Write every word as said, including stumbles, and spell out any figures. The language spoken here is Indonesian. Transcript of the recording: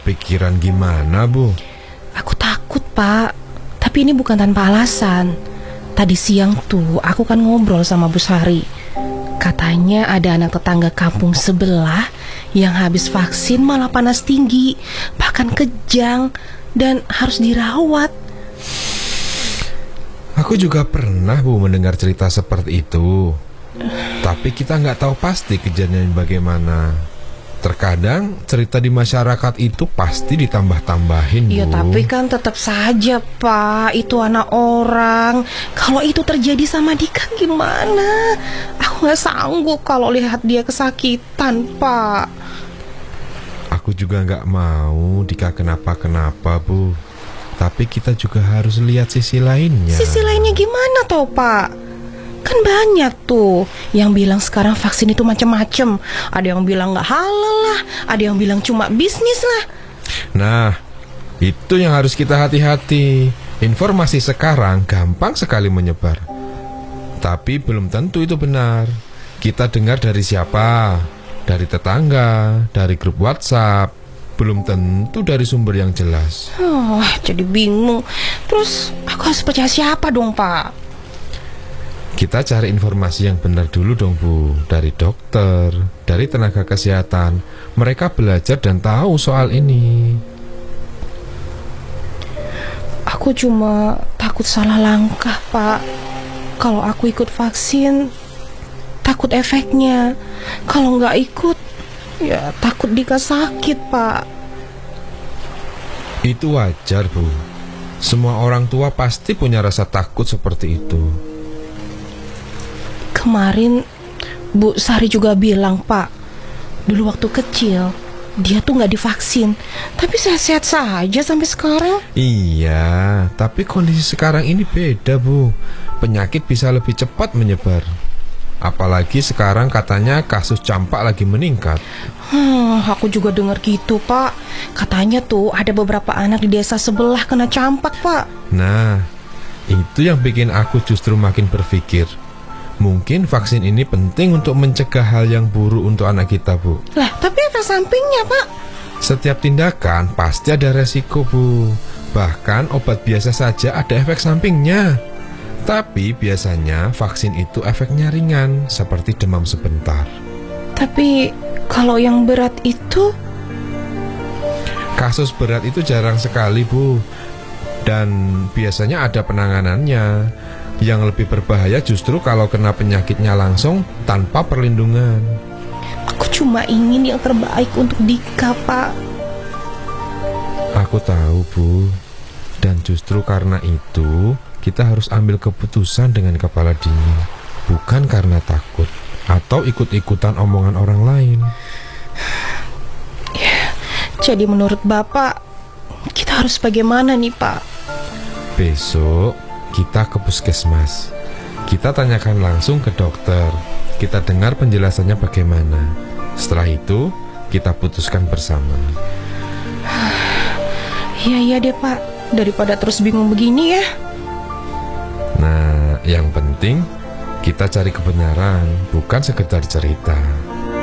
kepikiran gimana, Bu? Aku takut, Pak. Tapi ini bukan tanpa alasan. Tadi siang tuh aku kan ngobrol sama Bu Sari. Katanya ada anak tetangga kampung sebelah yang habis vaksin malah panas tinggi, bahkan kejang, dan harus dirawat. Aku juga pernah, Bu, mendengar cerita seperti itu. Tapi kita nggak tahu pasti kejadian bagaimana. Terkadang cerita di masyarakat itu pasti ditambah-tambahin, Bu. Iya, tapi kan tetap saja, Pak, itu anak orang. Kalau itu terjadi sama Dika gimana? Aku nggak sanggup kalau lihat dia kesakitan, Pak. Aku juga nggak mau Dika kenapa-kenapa, Bu. Tapi kita juga harus lihat sisi lainnya. Sisi lainnya gimana toh, Pak? Kan banyak tuh yang bilang sekarang vaksin itu macam-macam. Ada yang bilang nggak halal lah, ada yang bilang cuma bisnis lah. Nah, itu yang harus kita hati-hati. Informasi sekarang gampang sekali menyebar, tapi belum tentu itu benar. Kita dengar dari siapa? Dari tetangga, dari grup WhatsApp. Belum tentu dari sumber yang jelas. Oh, jadi bingung. Terus aku harus percaya siapa dong, Pak? Kita cari informasi yang benar dulu dong, Bu. Dari dokter, dari tenaga kesehatan. Mereka belajar dan tahu soal ini. Aku cuma takut salah langkah, Pak. Kalau aku ikut vaksin, takut efeknya. Kalau nggak ikut, ya takut Dika sakit, Pak. Itu wajar, Bu. Semua orang tua pasti punya rasa takut seperti itu. Kemarin Bu Sari juga bilang, Pak, dulu waktu kecil dia tuh nggak divaksin, tapi sehat-sehat saja sampai sekarang. Iya, tapi kondisi sekarang ini beda, Bu. Penyakit bisa lebih cepat menyebar. Apalagi sekarang katanya kasus campak lagi meningkat. Hmm, aku juga dengar gitu, Pak. Katanya tuh ada beberapa anak di desa sebelah kena campak, Pak. Nah, itu yang bikin aku justru makin berpikir, mungkin vaksin ini penting untuk mencegah hal yang buruk untuk anak kita, Bu. Lah, tapi efek sampingnya, Pak? Setiap tindakan pasti ada resiko, Bu. Bahkan obat biasa saja ada efek sampingnya. Tapi biasanya vaksin itu efeknya ringan, seperti demam sebentar. Tapi kalau yang berat itu? Kasus berat itu jarang sekali, Bu. Dan biasanya ada penanganannya. Yang lebih berbahaya justru kalau kena penyakitnya langsung tanpa perlindungan. Aku cuma ingin yang terbaik untuk Dika, Pak. Aku tahu, Bu. Dan justru karena itu kita harus ambil keputusan dengan kepala dingin, bukan karena takut atau ikut-ikutan omongan orang lain. Ya, jadi menurut Bapak, kita harus bagaimana nih, Pak? Besok kita ke puskesmas. Kita tanyakan langsung ke dokter. Kita dengar penjelasannya bagaimana. Setelah itu, kita putuskan bersama. Iya, iya deh, Pak. Daripada terus bingung begini ya. Nah, yang penting kita cari kebenaran, bukan sekedar cerita.